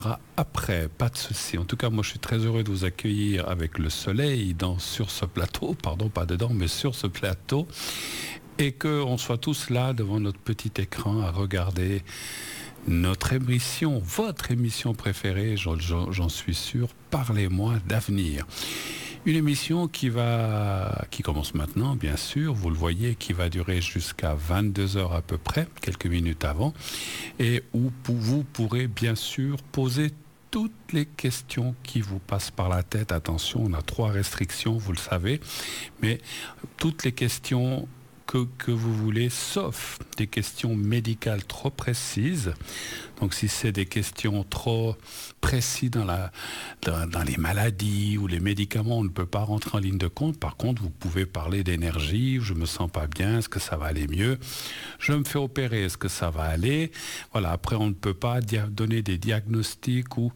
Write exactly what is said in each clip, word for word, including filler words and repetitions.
Après, pas de souci. En tout cas, moi, je suis très heureux de vous accueillir avec le soleil dans, sur ce plateau, pardon, pas dedans, mais sur ce plateau, et qu'on soit tous là devant notre petit écran à regarder notre émission, votre émission préférée, j'en, j'en suis sûr, Parlez-moi d'avenir. Une émission qui va, qui commence maintenant, bien sûr, vous le voyez, qui va durer jusqu'à vingt-deux heures à peu près, quelques minutes avant, et où vous pourrez bien sûr poser toutes les questions qui vous passent par la tête. Attention, on a trois restrictions, vous le savez, mais toutes les questions que, que vous voulez, sauf des questions médicales trop précises. Donc si c'est des questions trop précises dans, la, dans, dans les maladies ou les médicaments, on ne peut pas rentrer en ligne de compte. Par contre, vous pouvez parler d'énergie, je me sens pas bien, est-ce que ça va aller mieux? Je me fais opérer, est-ce que ça va aller? Voilà, après on ne peut pas dia- donner des diagnostics ou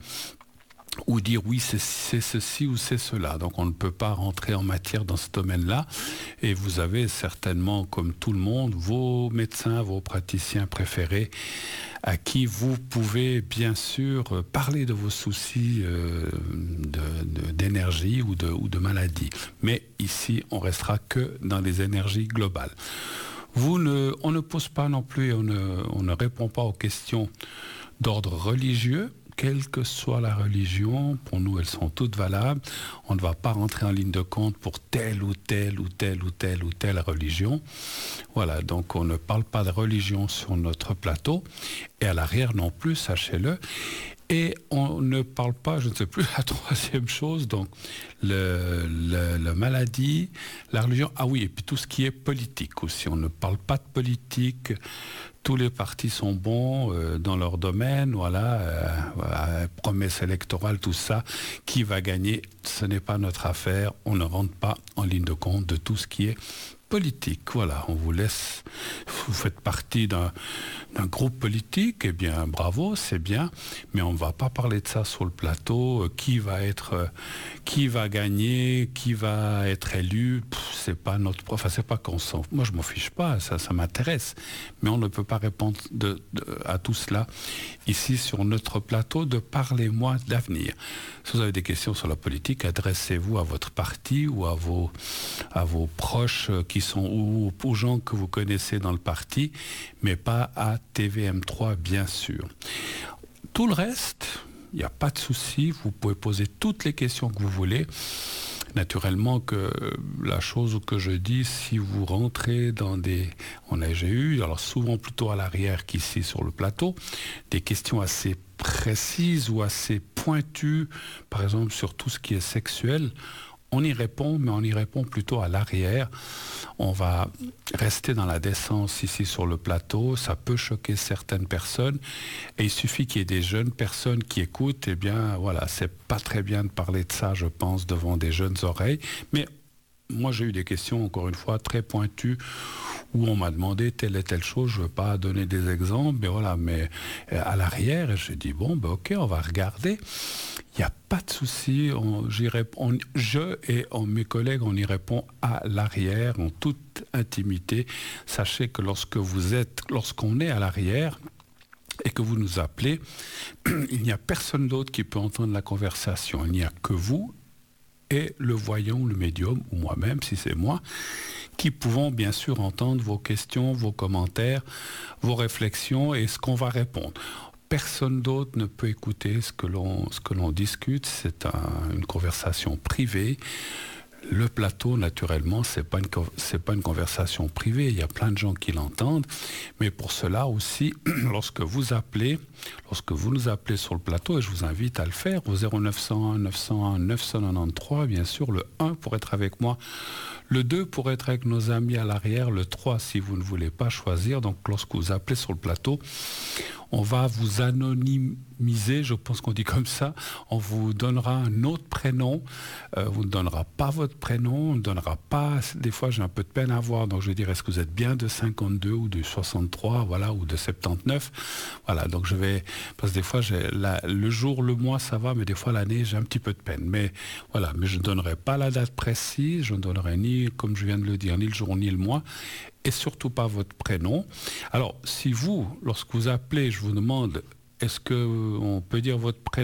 ou dire oui, c'est, c'est ceci ou c'est cela. Donc on ne peut pas rentrer en matière dans ce domaine-là. Et vous avez certainement, comme tout le monde, vos médecins, vos praticiens préférés, à qui vous pouvez bien sûr parler de vos soucis euh, de, de, d'énergie ou de, ou de maladie. Mais ici, on restera que dans les énergies globales. Vous ne, on ne pose pas non plus, on ne, on ne répond pas aux questions d'ordre religieux. Quelle que soit la religion, pour nous, elles sont toutes valables. On ne va pas rentrer en ligne de compte pour telle ou telle ou telle ou telle ou telle religion. Voilà, donc on ne parle pas de religion sur notre plateau. Et à l'arrière non plus, sachez-le. Et on ne parle pas, je ne sais plus, la troisième chose, donc le, le, la maladie, la religion, ah oui, et puis tout ce qui est politique aussi. On ne parle pas de politique. Tous les partis sont bons euh, dans leur domaine, voilà, euh, voilà, promesses électorales, tout ça. Qui va gagner? Ce n'est pas notre affaire. On ne rentre pas en ligne de compte de tout ce qui est politique. Voilà, on vous laisse, vous faites partie d'un, d'un groupe politique, eh bien bravo, c'est bien, mais on ne va pas parler de ça sur le plateau. Euh, qui va être, euh, qui va gagner, qui va être élu, pff, c'est pas notre, enfin c'est pas qu'on s'en, moi je m'en fiche pas, ça, ça m'intéresse, mais on ne peut pas répondre de, de, à tout cela ici sur notre plateau de Parlez-moi d'avenir. Si vous avez des questions sur la politique, adressez-vous à votre parti ou à vos, à vos proches qui sont ou aux gens que vous connaissez dans le parti, mais pas à T V M trois, bien sûr. Tout le reste, il n'y a pas de souci, vous pouvez poser toutes les questions que vous voulez. Naturellement que la chose que je dis, si vous rentrez dans des... On a, j'ai eu, alors souvent plutôt à l'arrière qu'ici sur le plateau, des questions assez précises ou assez pointues, par exemple sur tout ce qui est sexuel. On y répond, mais on y répond plutôt à l'arrière. On va rester dans la décence ici sur le plateau. Ça peut choquer certaines personnes. Et il suffit qu'il y ait des jeunes personnes qui écoutent. Eh bien, voilà, c'est pas très bien de parler de ça, je pense, devant des jeunes oreilles. Mais moi, j'ai eu des questions, encore une fois, très pointues, où on m'a demandé telle et telle chose. Je ne veux pas donner des exemples, mais voilà, mais à l'arrière, j'ai dit, bon, ben ok, on va regarder. Il n'y a pas de souci. On, j'y réponds, je et on, mes collègues, on y répond à l'arrière, en toute intimité. Sachez que lorsque vous êtes, lorsqu'on est à l'arrière, et que vous nous appelez, il n'y a personne d'autre qui peut entendre la conversation. Il n'y a que vous et le voyant, le médium, ou moi-même, si c'est moi, qui pouvons bien sûr entendre vos questions, vos commentaires, vos réflexions et ce qu'on va répondre. Personne d'autre ne peut écouter ce que l'on, ce que l'on discute. C'est un, une conversation privée. Le plateau, naturellement, c'est pas une, c'est pas une conversation privée. Il y a plein de gens qui l'entendent. Mais pour cela aussi, lorsque vous appelez, lorsque vous nous appelez sur le plateau, et je vous invite à le faire, au zéro neuf cent un neuf cent un neuf cent quatre-vingt-treize, bien sûr, le un pour être avec moi, le deux pour être avec nos amis à l'arrière, le trois si vous ne voulez pas choisir. Donc, lorsque vous appelez sur le plateau, on va vous anonymiser, je pense qu'on dit comme ça. On vous donnera un autre prénom. Euh, on ne donnera pas votre prénom. On ne donnera pas... Des fois, j'ai un peu de peine à voir. Donc, je vais dire, est-ce que vous êtes bien de cinquante-deux ou de soixante-trois, voilà, ou de soixante-dix-neuf. Voilà, donc je vais... Parce que des fois, j'ai la, le jour, le mois, ça va, mais des fois, l'année, j'ai un petit peu de peine. Mais voilà, mais je ne donnerai pas la date précise. Je ne donnerai ni, comme je viens de le dire, ni le jour, ni le mois. Et surtout pas votre prénom. Alors, si vous, lorsque vous appelez, je vous demande est-ce que on peut dire votre prénom?